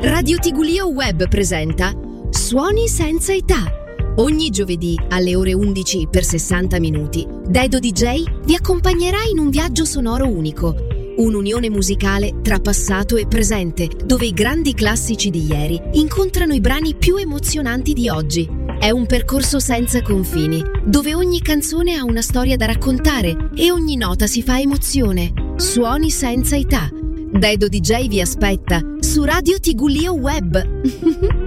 Radio Tigulio Web presenta Suoni senza età. Ogni giovedì alle ore 11 per 60 minuti, Dedo DJ vi accompagnerà in un viaggio sonoro unico. Un'unione musicale tra passato e presente, dove i grandi classici di ieri incontrano i brani più emozionanti di oggi. È un percorso senza confini, dove ogni canzone ha una storia da raccontare e ogni nota si fa emozione. Suoni senza età. Dedo DJ vi aspetta su Radio Tigulio Web.